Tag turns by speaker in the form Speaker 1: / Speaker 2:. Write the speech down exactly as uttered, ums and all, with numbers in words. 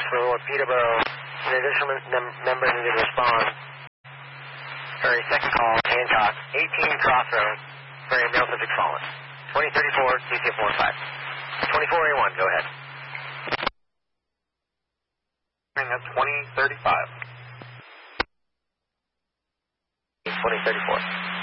Speaker 1: for Peterborough. An additional mem- member needed to respond. Ferry, second call, Hancock, eighteen Crossroad, Ferry, mail subject fallen. twenty thirty-four, C C four five. twenty-four A one, go ahead.
Speaker 2: That's twenty thirty-five.
Speaker 1: twenty thirty-four.